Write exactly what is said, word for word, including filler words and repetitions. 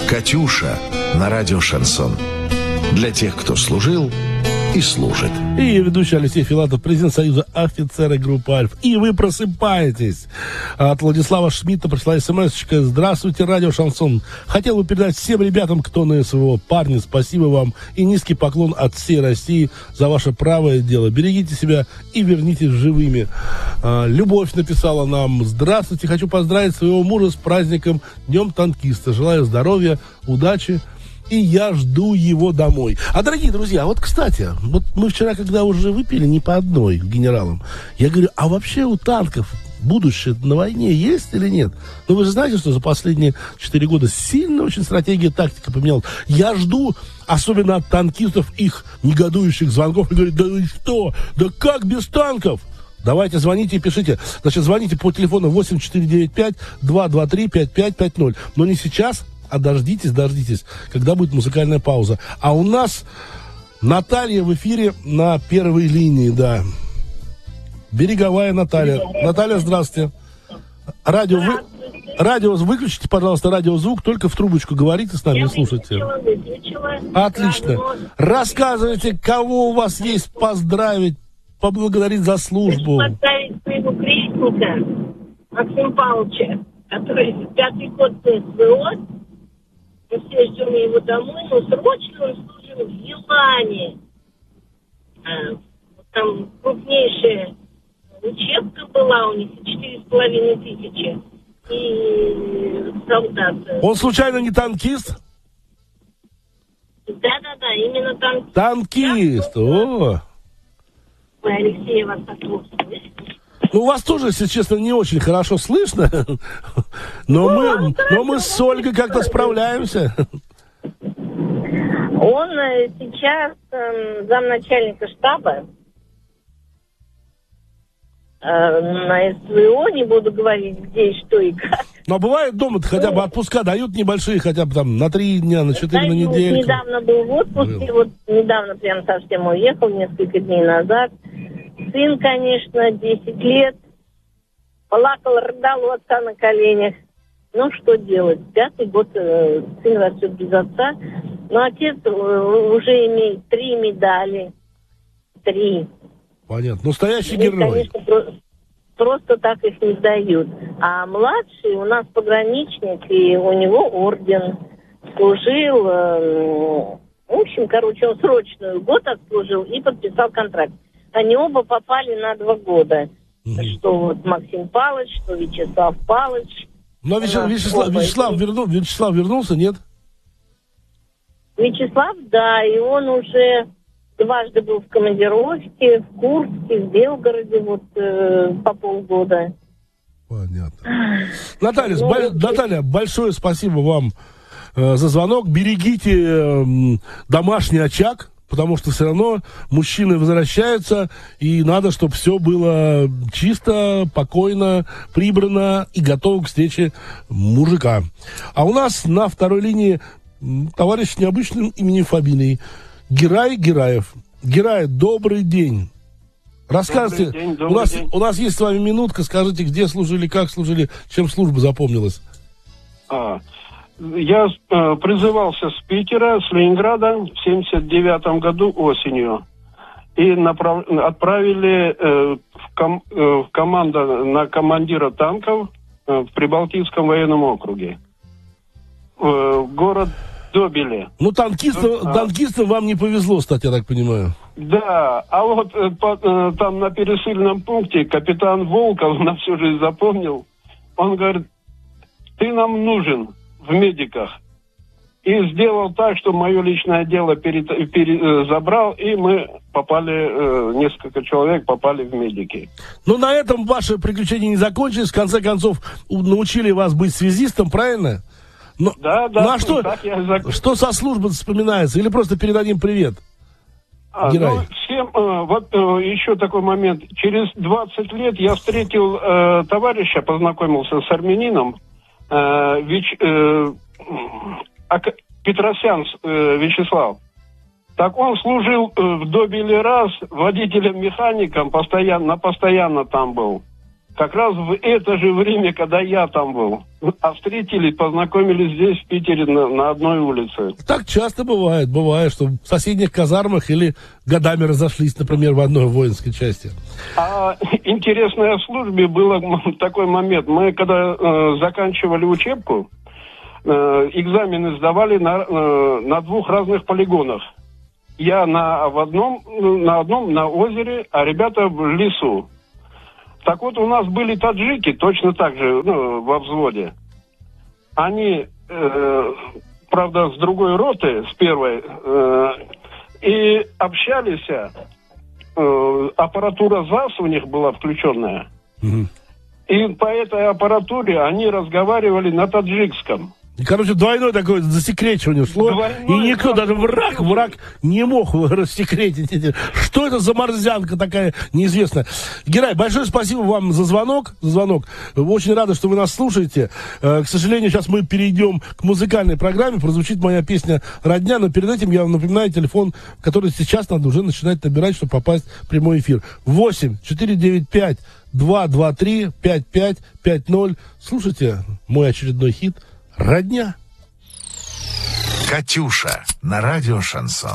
«Катюша» на радио «Шансон». Для тех, кто служил и служит. И ведущий Алексей Филатов, президент Союза офицеров группы «Альф». И вы просыпаетесь. От Владислава Шмидта пришла смс-очка. Здравствуйте, радио «Шансон». Хотел бы передать всем ребятам, кто на СВО. Парни, спасибо вам и низкий поклон от всей России за ваше правое дело. Берегите себя и вернитесь живыми. Любовь написала нам. Здравствуйте, хочу поздравить своего мужа с праздником Днем танкиста. Желаю здоровья, удачи. И я жду его домой. А, дорогие друзья, вот, кстати, вот мы вчера, когда уже выпили не по одной генералам, я говорю, а вообще у танков будущее на войне есть или нет? Ну, вы же знаете, что за последние четыре года сильно очень стратегия, тактика поменялась. Я жду, особенно от танкистов, их негодующих звонков, и говорю, да вы что? Да как без танков? Давайте, звоните и пишите. Значит, звоните по телефону восемь четыре девять пять два два три пять пять пять ноль. Но не сейчас, а дождитесь, дождитесь, когда будет музыкальная пауза. А у нас Наталья в эфире на первой линии, да. Береговая Наталья. Наталья, здравствуйте. Радио, вы... Радио выключите, пожалуйста, радиозвук, только в трубочку говорите с нами, слушайте. Отлично. Рассказывайте, кого у вас есть поздравить, поблагодарить за службу. Хочу поздравить своего крестника Максима Павловича, который пятый год СВО. Мы все ждем его домой, но срочно он служил в Елане. Там крупнейшая учебка была у них, четыре с половиной тысячи. И солдат. Он случайно не танкист? Да-да-да, именно танкист. Танкист, о! Ой, Алексей, вас так плохо слышит. Ну, вас тоже, если честно, не очень хорошо слышно, но, ну, мы, но мы с Ольгой как-то справляемся. Он сейчас э, замначальника штаба э, на СВО, не буду говорить, где и что и как. Но бывает дома-то хотя бы отпуска дают небольшие, хотя бы там на три дня, на четыре, на неделю. Недавно был в отпуске, вот недавно прям совсем уехал, несколько дней назад. Сын, конечно, десять лет, плакал, рыдал у отца на коленях. Ну, что делать? Пятый год э, сын растет без отца. Но отец э, уже имеет три медали. Три. Понятно. Настоящий И, герой. конечно, про- просто так их не дают. А младший у нас пограничник, и у него орден. Служил, э, в общем, короче, он срочную год отслужил и подписал контракт. Они оба попали на два года. Mm-hmm. Что вот Максим Павлович, что Вячеслав Павлович. Но Вячеслав, Вячеслав, Вячеслав, верну, Вячеслав вернулся, нет? Вячеслав, да, и он уже дважды был в командировке, в Курске, в Белгороде, вот э, по полгода. Понятно. Наталья, ну, бо- Наталья, большое спасибо вам э, за звонок. Берегите э, домашний очаг, потому что все равно мужчины возвращаются, и надо, чтобы все было чисто, покойно, прибрано и готово к встрече мужика. А у нас на второй линии товарищ с необычным именем фамилией Герай Гераев. Герай, добрый день. Рассказывайте, добрый день, добрый у, нас, день. у нас есть с вами минутка, скажите, где служили, как служили, чем служба запомнилась. А, я э, призывался с Питера, с Ленинграда в семьдесят девятом году осенью. И направ... отправили э, в, ком... э, в команду на командира танков э, в Прибалтийском военном округе. Э, город Добеле. Ну, танкистам, а. танкистам вам не повезло, кстати, я так понимаю. Да, а вот э, по, э, там на пересыльном пункте капитан Волков, на всю жизнь запомнил, он говорит, ты нам нужен в медиках. И сделал так, что мое личное дело пере, пере, э, забрал, и мы попали, э, несколько человек попали в медики. Ну, на этом ваши приключения не закончились. В конце концов, научили вас быть связистом, правильно? Но, да, да. Ну, а что, я зак... что со службы вспоминается? Или просто передадим привет? А, ну, всем, э, вот э, еще такой момент. Через двадцать лет я встретил э, товарища, познакомился с армянином, э, Вич, э, Петросян э, Вячеслав. Так он служил э, в Добеле раз водителем-механиком, постоянно, постоянно там был. как раз в это же время, когда я там был. А встретились, познакомились здесь, в Питере, на, на одной улице. Так часто бывает. Бывает, что в соседних казармах или годами разошлись, например, в одной воинской части. А интересно, в службе был такой момент. Мы, когда э, заканчивали учебку, э, экзамены сдавали на, э, на двух разных полигонах. Я на, в одном, на одном на озере, а ребята в лесу. Так вот, у нас были таджики, точно так же, ну, во взводе. Они, э, правда, с другой роты, с первой, э, и общались. Э, аппаратура ЗАС у них была включенная. Mm-hmm. И по этой аппаратуре они разговаривали на таджикском. И, короче, двойное такое засекречивание шло, двойное, и никто, даже враг, враг не мог рассекретить. Что это за морзянка такая неизвестная? Герай, большое спасибо вам за звонок, за звонок. Очень рада, что вы нас слушаете. К сожалению, сейчас мы перейдем к музыкальной программе. Прозвучит моя песня «Родня», но перед этим я вам напоминаю телефон, который сейчас надо уже начинать набирать, чтобы попасть в прямой эфир. восемь четыреста девяносто пять двести двадцать три пятьдесят пять пятьдесят ноль. Слушайте мой очередной хит «Родня». «Катюша» на радио «Шансон».